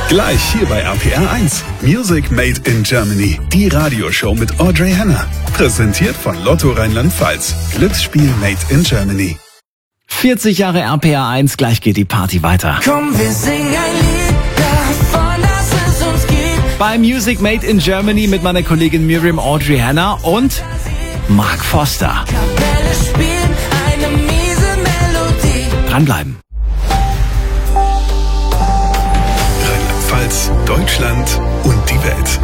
Gleich hier bei RPR 1. Music Made in Germany. Die Radioshow mit Audrey Henner. Präsentiert von Lotto Rheinland-Pfalz. Glücksspiel Made in Germany. 40 Jahre RPR 1, gleich geht die Party weiter. Komm, wir singen ein Lied davon, dass es uns gibt. Bei Music Made in Germany mit meiner Kollegin Miriam Audrey Henner und Mark Foster. Kapelle spielen eine miese Melodie. Dranbleiben. Rheinland-Pfalz, Deutschland und die Welt.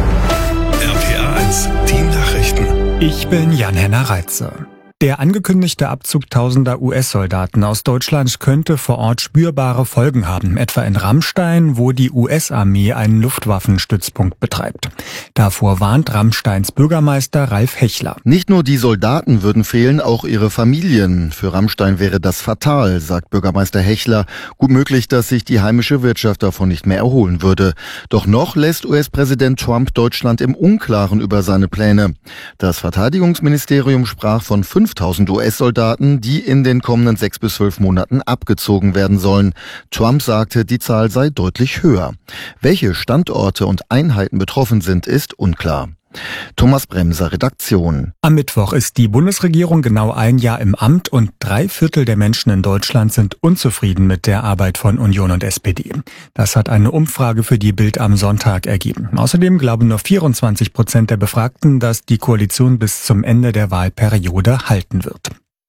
RPR 1, die Nachrichten. Ich bin Jan-Henner Reitze. Der angekündigte Abzug tausender US-Soldaten aus Deutschland könnte vor Ort spürbare Folgen haben, etwa in Ramstein, wo die US-Armee einen Luftwaffenstützpunkt betreibt. Davor warnt Ramsteins Bürgermeister Ralf Hechler. Nicht nur die Soldaten würden fehlen, auch ihre Familien. Für Ramstein wäre das fatal, sagt Bürgermeister Hechler. Gut möglich, dass sich die heimische Wirtschaft davon nicht mehr erholen würde. Doch noch lässt US-Präsident Trump Deutschland im Unklaren über seine Pläne. Das Verteidigungsministerium sprach von 5.000 US-Soldaten, die in den kommenden 6 bis 12 Monaten abgezogen werden sollen. Trump sagte, die Zahl sei deutlich höher. Welche Standorte und Einheiten betroffen sind, ist unklar. Thomas Bremser, Redaktion. Am Mittwoch ist die Bundesregierung genau ein Jahr im Amt und 3/4 der Menschen in Deutschland sind unzufrieden mit der Arbeit von Union und SPD. Das hat eine Umfrage für die Bild am Sonntag ergeben. Außerdem glauben nur 24% der Befragten, dass die Koalition bis zum Ende der Wahlperiode halten wird.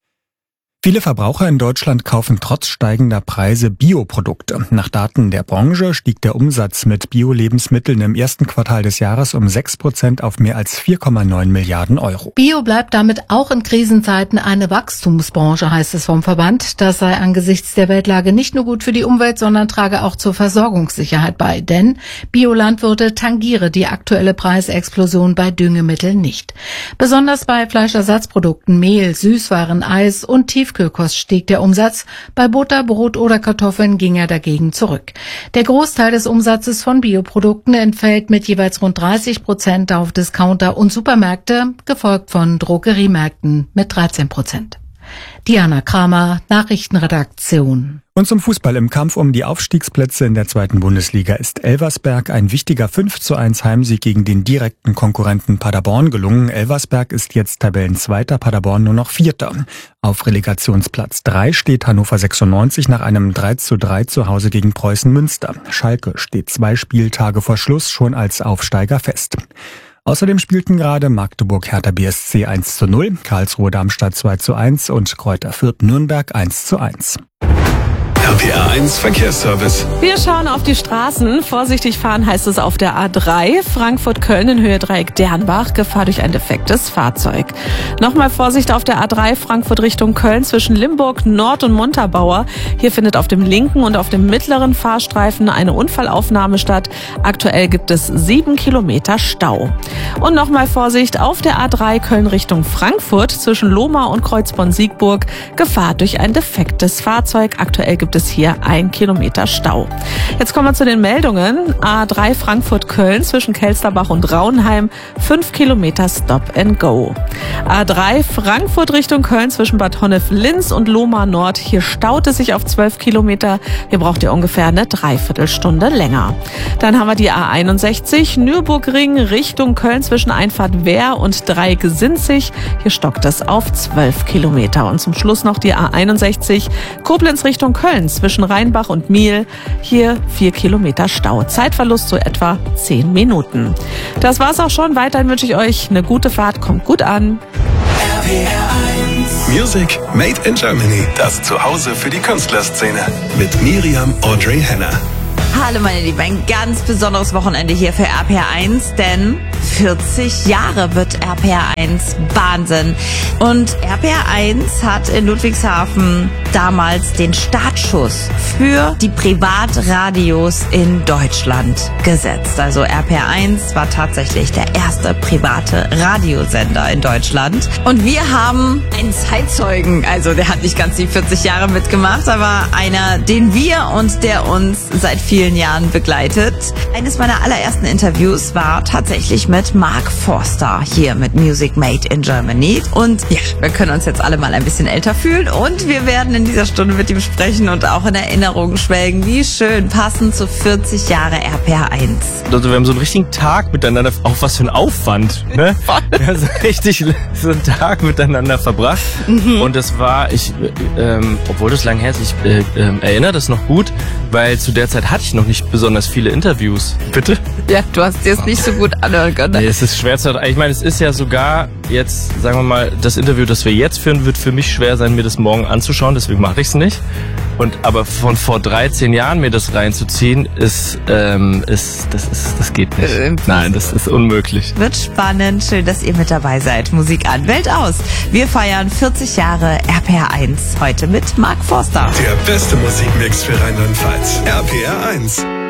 Viele Verbraucher in Deutschland kaufen trotz steigender Preise Bioprodukte. Nach Daten der Branche stieg der Umsatz mit Bio-Lebensmitteln im ersten Quartal des Jahres um 6% auf mehr als 4,9 Milliarden Euro. Bio bleibt damit auch in Krisenzeiten eine Wachstumsbranche, heißt es vom Verband. Das sei angesichts der Weltlage nicht nur gut für die Umwelt, sondern trage auch zur Versorgungssicherheit bei. Denn Biolandwirte tangiere die aktuelle Preisexplosion bei Düngemitteln nicht. Besonders bei Fleischersatzprodukten, Mehl, Süßwaren, Eis und Tiefkühlkost stieg der Umsatz. Bei Butter, Brot oder Kartoffeln ging er dagegen zurück. Der Großteil des Umsatzes von Bioprodukten entfällt mit jeweils rund 30% auf Discounter und Supermärkte, gefolgt von Drogeriemärkten mit 13%. Diana Kramer, Nachrichtenredaktion. Und zum Fußball im Kampf um die Aufstiegsplätze in der 2. Bundesliga ist Elversberg ein wichtiger 5:1 Heimsieg gegen den direkten Konkurrenten Paderborn gelungen. Elversberg ist jetzt Tabellenzweiter, Paderborn nur noch Vierter. Auf Relegationsplatz 3 steht Hannover 96 nach einem 3:3 zu Hause gegen Preußen Münster. Schalke steht 2 Spieltage vor Schluss schon als Aufsteiger fest. Außerdem spielten gerade Magdeburg Hertha BSC 1:0, Karlsruhe Darmstadt 2:1 und Greuther Fürth Nürnberg 1:1. RPR 1 Verkehrsservice. Wir schauen auf die Straßen. Vorsichtig fahren heißt es auf der A3. Frankfurt-Köln in Höhe Dreieck Dernbach. Gefahr durch ein defektes Fahrzeug. Nochmal Vorsicht auf der A3 Frankfurt Richtung Köln zwischen Limburg Nord und Montabaur. Hier findet auf dem linken und auf dem mittleren Fahrstreifen eine Unfallaufnahme statt. Aktuell gibt es 7 Kilometer Stau. Und nochmal Vorsicht auf der A3 Köln Richtung Frankfurt zwischen Lohmar und Kreuzborn-Siegburg. Gefahr durch ein defektes Fahrzeug. Aktuell gibt es hier 1 Kilometer Stau. Jetzt kommen wir zu den Meldungen. A3 Frankfurt-Köln zwischen Kelsterbach und Raunheim 5 Kilometer Stop and Go. A3 Frankfurt Richtung Köln zwischen Bad Honnef-Linz und Lohmar Nord. Hier staut es sich auf 12 Kilometer. Hier braucht ihr ungefähr eine Dreiviertelstunde länger. Dann haben wir die A61 Nürburgring Richtung Köln zwischen Einfahrt Wehr und Dreieck-Sinzig. Hier stockt es auf 12 Kilometer. Und zum Schluss noch die A61 Koblenz Richtung Köln zwischen Rheinbach und Miel. Hier 4 Kilometer Stau. Zeitverlust so etwa 10 Minuten. Das war's auch schon. Weiterhin wünsche ich euch eine gute Fahrt. Kommt gut an. RPR 1. Music Made in Germany. Das Zuhause für die Künstlerszene. Mit Miriam Audrey Henner. Hallo meine Lieben, ein ganz besonderes Wochenende hier für RPR 1, denn 40 Jahre wird RPR 1 Wahnsinn. Und RPR 1 hat in Ludwigshafen damals den Startschuss für die Privatradios in Deutschland gesetzt. Also RPR 1 war tatsächlich der erste private Radiosender in Deutschland. Und wir haben einen Zeitzeugen, also der hat nicht ganz die 40 Jahre mitgemacht, aber einer, den wir und der uns seit vielen Jahren begleitet. Eines meiner allerersten Interviews war tatsächlich mit Mark Forster hier mit Music Made in Germany. Und ja, wir können uns jetzt alle mal ein bisschen älter fühlen und wir werden in dieser Stunde mit ihm sprechen und auch in Erinnerungen schwelgen. Wie schön, passend zu 40 Jahre RPR1. Also wir haben so einen richtigen Tag miteinander, auch was für ein Aufwand, ne? Wir haben so richtig so einen Tag miteinander verbracht. Und das war, obwohl das lang her ist, ich erinnere das noch gut, weil zu der Zeit hatte ich noch nicht besonders viele Interviews. Bitte? Ja, du hast dir es nicht so gut anhören können. Nee, es ist schwer zu... Ich meine, es ist ja sogar jetzt, sagen wir mal, das Interview, das wir jetzt führen, wird für mich schwer sein, mir das morgen anzuschauen, deswegen mache ich es nicht. Aber von vor 13 Jahren mir das reinzuziehen, das geht nicht. Nein, das ist unmöglich. Wird spannend. Schön, dass ihr mit dabei seid. Musik an, Welt aus. Wir feiern 40 Jahre RPR1 heute mit Mark Forster. Der beste Musikmix für Rheinland-Pfalz. RPR1.